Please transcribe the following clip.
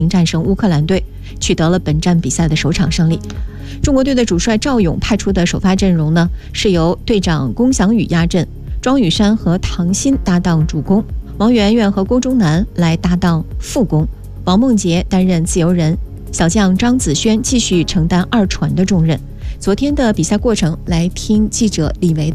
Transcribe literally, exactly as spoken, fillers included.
战胜乌克兰队，取得了本站比赛的首场胜利。中国队的主帅赵勇派出的首发阵容呢，是由队长龚翔宇压阵，庄宇珊和唐鑫搭档主攻，王媛媛和郭忠南来搭档副攻，王梦洁担任自由人，小将张子萱继续承担二传的重任。昨天的比赛过程，来听记者李维